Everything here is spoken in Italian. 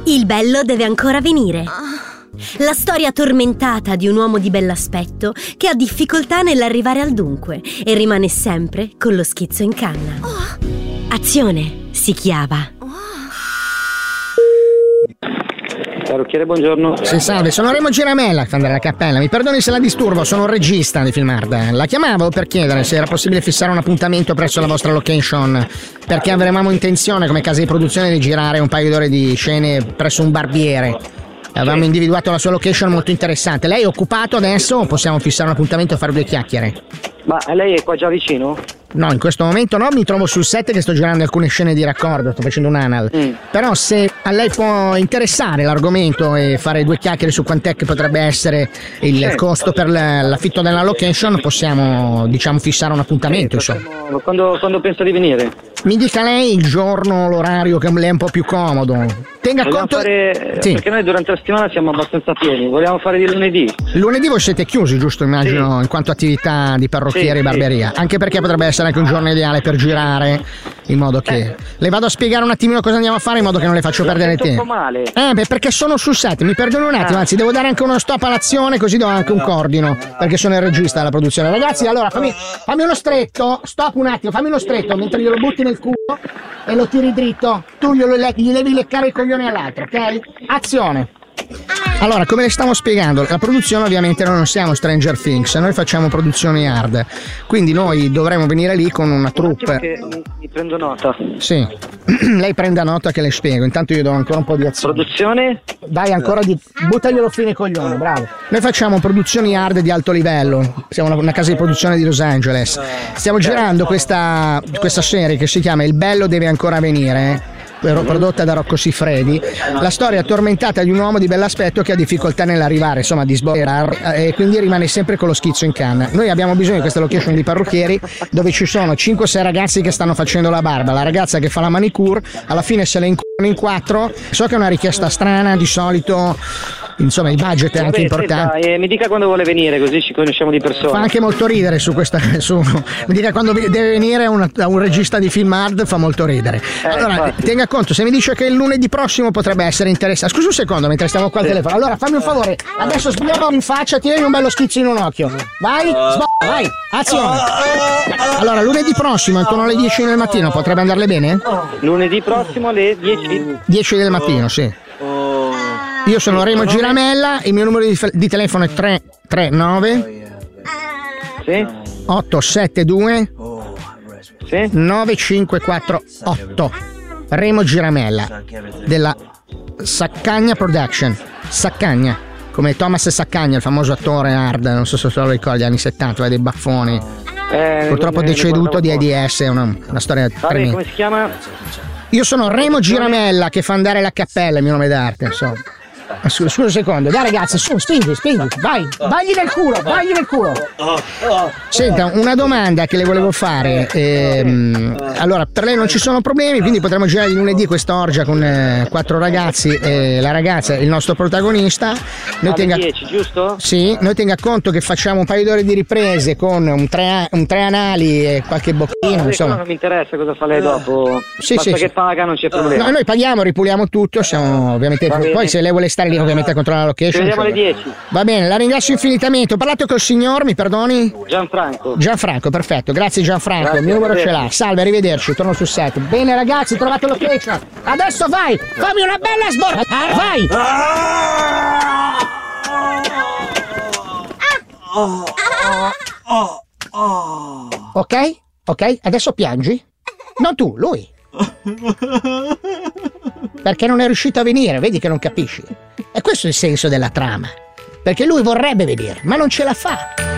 Il bello deve ancora venire. La storia tormentata di un uomo di bell'aspetto che ha difficoltà nell'arrivare al dunque e rimane sempre con lo schizzo in canna. Azione si chiava. Parrucchiere, buongiorno. Sì, salve, sono Remo Giramella, fan della Cappella. Mi perdoni se la disturbo, sono un regista di Filmard. La chiamavo per chiedere se era possibile fissare un appuntamento presso la vostra location, perché avevamo intenzione, come casa di produzione, di girare un paio d'ore di scene presso un barbiere. Avevamo individuato la sua location molto interessante. Lei è occupato adesso o possiamo fissare un appuntamento e fare due chiacchiere? Ma lei è qua già vicino? No, in questo momento no, mi trovo sul set che sto girando alcune scene di raccordo, sto facendo un anal. Però se a lei può interessare l'argomento e fare due chiacchiere su quant'è che potrebbe essere il costo per l'affitto della location, possiamo, diciamo, fissare un appuntamento, insomma. Quando pensa di venire? Mi dica lei il giorno, l'orario che le è un po' più comodo. Tenga conto. Sì. Perché noi durante la settimana siamo abbastanza pieni, vogliamo fare di lunedì. Lunedì voi siete chiusi, giusto? Immagino, sì, in quanto attività di parrucchiere e barberia. Anche perché potrebbe essere anche un giorno ideale per girare, in modo che le vado a spiegare un attimino cosa andiamo a fare, in modo che non le faccio perdere tempo. Un po' male. Perché sono sul set, mi perdono un attimo, anzi devo dare anche uno stop all'azione, così do anche un coordino, perché sono il regista della produzione. Ragazzi, allora fammi uno stretto, stop un attimo, fammi uno stretto mentre glielo butti nel culo e lo tiri dritto, tu gli devi leccare i coglioni all'altro, ok? Azione. Allora, come le stavo spiegando, la produzione ovviamente noi non siamo Stranger Things, noi facciamo produzioni hard, quindi noi dovremo venire lì con una troupe. Mi prendo nota. Sì, lei prenda nota che le spiego, intanto io do ancora un po' di azione. Produzione? Dai, ancora di... buttaglielo fine coglione, bravo. Noi facciamo produzioni hard di alto livello, siamo una casa di produzione di Los Angeles. Stiamo girando questa serie che si chiama Il bello deve ancora venire, prodotta da Rocco Siffredi, la storia tormentata di un uomo di bell'aspetto che ha difficoltà nell'arrivare, insomma, di sbollare, e quindi rimane sempre con lo schizzo in canna. Noi abbiamo bisogno di questa location di parrucchieri dove ci sono 5-6 ragazzi che stanno facendo la barba, la ragazza che fa la manicure, alla fine se le inculano in 4. So che è una richiesta strana, di solito, insomma, il budget è anche importante. Senta, mi dica quando vuole venire, così ci conosciamo di persona. Fa anche molto ridere su questa. Mi dica quando deve venire un regista di film hard, fa molto ridere. Allora, infatti, tenga conto, se mi dice che il lunedì prossimo potrebbe essere interessante. Scusi un secondo mentre stiamo qua al telefono. Allora, fammi un favore, adesso sbiamo in faccia, tieni un bello schizzo in un occhio. Vai, vai, azione. Allora, lunedì prossimo, intorno alle 10 del mattino, potrebbe andarle bene? Lunedì prossimo alle 10? 10 del mattino, sì. Io sono Remo Giramella, il mio numero di telefono è 339 872 9548. Remo Giramella della Saccagna Production. Saccagna, come Thomas Saccagna, il famoso attore hard, non so se lo ricordi, anni 70, aveva dei baffoni. Purtroppo deceduto di AIDS, è una storia tremenda. Come si chiama? Io sono Remo Giramella, che fa andare la cappella, il mio nome d'arte, insomma. Scusa un secondo, dai ragazzi, su, spingi, vai, vagli nel culo. Senta, una domanda che le volevo fare. Allora, per lei non ci sono problemi, quindi potremo girare di lunedì questa orgia con 4 ragazzi e la ragazza è il nostro protagonista. Noi 10, giusto? Sì, noi tenga conto che facciamo un paio d'ore di riprese con un tre anali e qualche bocchino, insomma. Non mi interessa cosa fa lei dopo. Sì. Che paga, non c'è problema. No, noi paghiamo, ripuliamo tutto, siamo ovviamente. Poi se lei vuole stare lì ovviamente a controllare la location. Ci vediamo alle 10. Va bene, la ringrazio infinitamente. Ho parlato col signor, mi perdoni? Gianfranco, perfetto, grazie Gianfranco. Grazie, il mio numero ce l'ha. Salve, arrivederci, torno sul set. Bene ragazzi, trovate location. Adesso vai, fammi una bella sborra. Vai. Ok, adesso piangi? Non tu, lui. Perché non è riuscito a venire, vedi che non capisci. E questo è il senso della trama. Perché lui vorrebbe venire, ma non ce la fa.